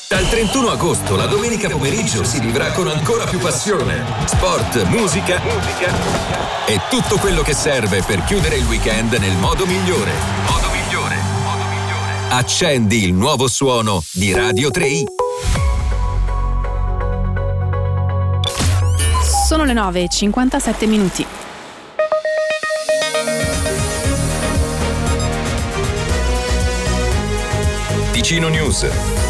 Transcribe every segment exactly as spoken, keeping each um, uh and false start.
Dal trentuno agosto la domenica pomeriggio si vivrà con ancora più passione. Sport, musica, musica e tutto quello che serve per chiudere il weekend nel modo migliore. Modo migliore, modo migliore. Accendi il nuovo suono di Radio tre i. Sono le nove e cinquantasette minuti. Ticino News.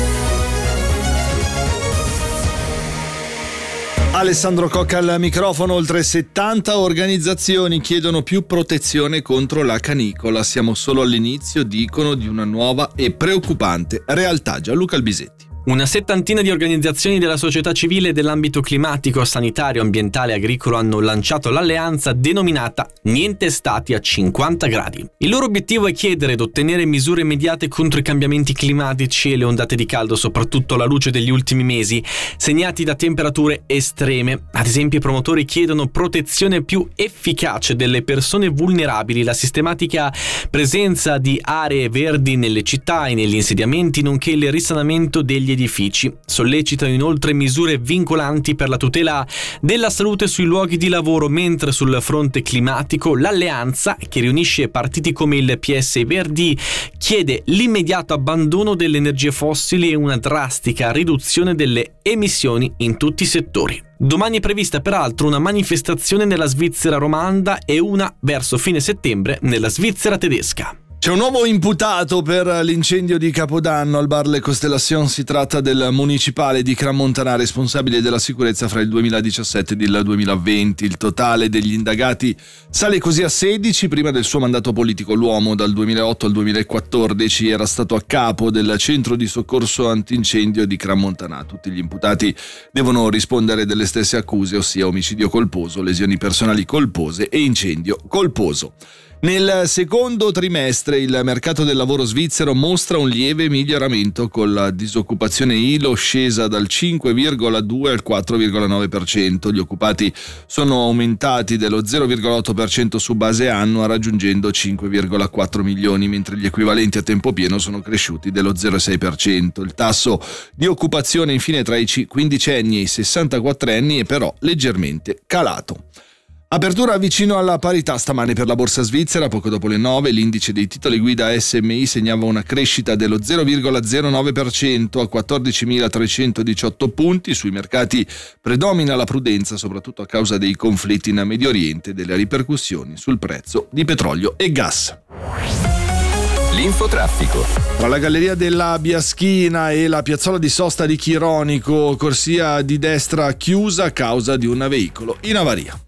Alessandro Cocca al microfono. Oltre settanta organizzazioni chiedono più protezione contro la canicola. Siamo solo all'inizio, dicono, di una nuova e preoccupante realtà. Gianluca Albisetti. Una settantina di organizzazioni della società civile dell'ambito climatico, sanitario, ambientale e agricolo hanno lanciato l'alleanza denominata Niente Stati a cinquanta gradi. Il loro obiettivo è chiedere ed ottenere misure immediate contro i cambiamenti climatici e le ondate di caldo, soprattutto alla luce degli ultimi mesi, segnati da temperature estreme. Ad esempio, i promotori chiedono protezione più efficace delle persone vulnerabili, la sistematica presenza di aree verdi nelle città e negli insediamenti, nonché il risanamento degli edifici. Sollecitano inoltre misure vincolanti per la tutela della salute sui luoghi di lavoro, mentre sul fronte climatico l'alleanza, che riunisce partiti come il P S Verdi, chiede l'immediato abbandono delle energie fossili e una drastica riduzione delle emissioni in tutti i settori. Domani è prevista peraltro una manifestazione nella Svizzera romanda e una verso fine settembre nella Svizzera tedesca. C'è un nuovo imputato per l'incendio di Capodanno al bar Le Constellation. Si tratta del municipale di Crans-Montana, responsabile della sicurezza fra il duemiladiciassette ed il duemilaventi. Il totale degli indagati sale così a sedici. Prima del suo mandato politico, l'uomo dal duemilaotto al duemilaquattordici era stato a capo del centro di soccorso antincendio di Crans-Montana. Tutti gli imputati devono rispondere delle stesse accuse, ossia omicidio colposo, lesioni personali colpose e incendio colposo. Nel secondo trimestre il mercato del lavoro svizzero mostra un lieve miglioramento, con la disoccupazione I L O scesa dal cinque virgola due al quattro virgola nove per cento. Gli occupati sono aumentati dello zero virgola otto per cento su base annua, raggiungendo cinque virgola quattro milioni, mentre gli equivalenti a tempo pieno sono cresciuti dello zero virgola sei per cento. Il tasso di occupazione infine tra i quindicenni e i sessantaquattrenni è però leggermente calato. Apertura vicino alla parità stamane per la borsa svizzera. Poco dopo le nove l'indice dei titoli guida S M I segnava una crescita dello zero virgola zero nove per cento a quattordicimilatrecentodiciotto punti. Sui mercati predomina la prudenza, soprattutto a causa dei conflitti in Medio Oriente e delle ripercussioni sul prezzo di petrolio e gas. L'infotraffico. Tra la galleria della Biaschina e la piazzola di sosta di Chironico, corsia di destra chiusa a causa di un veicolo in avaria.